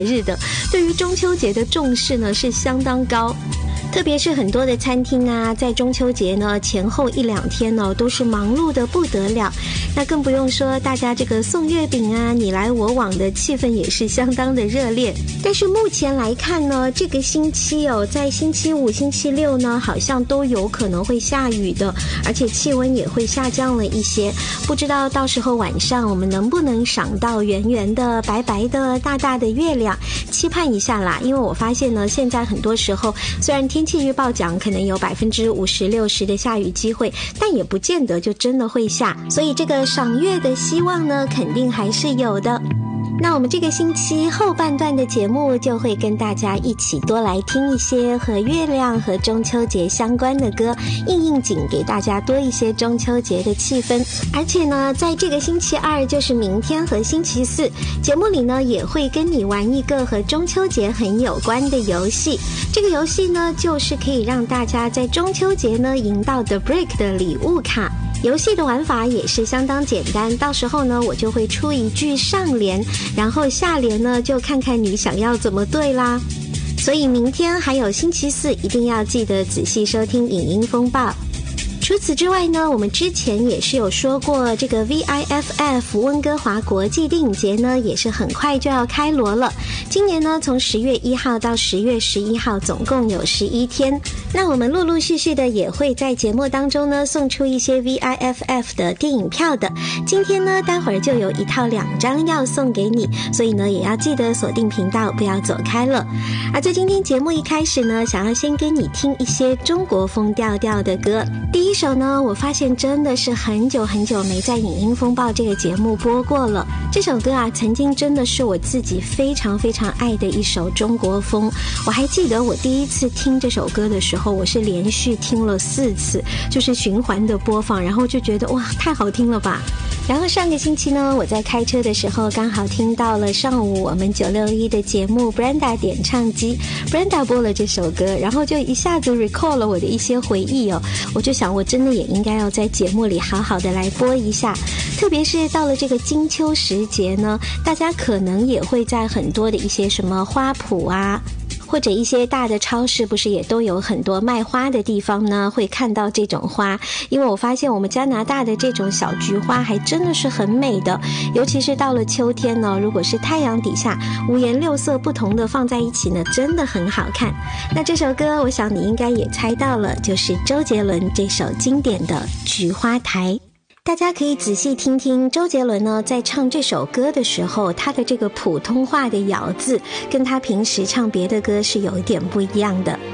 日的，对于中秋节的重视呢是相当高。特别是很多的餐厅啊，在中秋节呢前后1-2天呢都是忙碌的不得了，那更不用说大家这个送月饼啊，你来我往的气氛也是相当的热烈。但是目前来看呢，这个星期在星期5、星期6呢，好像都有可能会下雨的，而且气温也会下降了一些。不知道到时候晚上我们能不能赏到圆圆的、白白的、大大的月亮，期盼一下啦。因为我发现呢，现在很多时候虽然天气预报讲可能有50%-60%的下雨机会，但也不见得就真的会下，所以这个赏月的希望呢，肯定还是有的。那我们这个星期后半段的节目就会跟大家一起多来听一些和月亮和中秋节相关的歌，应景给大家多一些中秋节的气氛。而且呢，在这个星期2，就是明天和星期4，节目里呢也会跟你玩一个和中秋节很有关的游戏。这个游戏呢，就是可以让大家在中秋节呢赢到 The Break 的礼物卡。游戏的玩法也是相当简单，到时候呢我就会出一句上联，然后下联呢就看看你想要怎么对啦。所以明天还有星期4一定要记得仔细收听影音风暴。除此之外呢，我们之前也是有说过，这个 VIFF 温哥华国际电影节呢也是很快就要开锣了。今年呢从10月1号到10月11号总共有11天。那我们陆陆续续的也会在节目当中呢送出一些 VIFF 的电影票的。今天呢待会儿就有1套2张要送给你，所以呢也要记得锁定频道，不要走开了。而在今天节目一开始呢，想要先跟你听一些中国风调调的歌。第一首呢，我发现真的是很久很久没在影音风暴这个节目播过了。这首歌啊，曾经真的是我自己非常非常爱的一首中国风。我还记得我第一次听这首歌的时候，我是连续听了4次，就是循环的播放，然后就觉得哇，太好听了吧。然后上个星期呢，我在开车的时候刚好听到了上午我们961的节目 Brenda 点唱机 Brenda 播了这首歌，然后就一下子 recall 了我的一些回忆哦。我就想我真的也应该要在节目里好好的来播一下，特别是到了这个金秋时节呢，大家可能也会在很多的一些什么花圃啊，或者一些大的超市不是也都有很多卖花的地方呢，会看到这种花。因为我发现我们加拿大的这种小菊花还真的是很美的，尤其是到了秋天呢，如果是太阳底下5颜6色不同的放在一起呢，真的很好看。那这首歌我想你应该也猜到了，就是周杰伦这首经典的《菊花台》。大家可以仔细听听周杰伦呢在唱这首歌的时候，他的这个普通话的咬字跟他平时唱别的歌是有一点不一样的。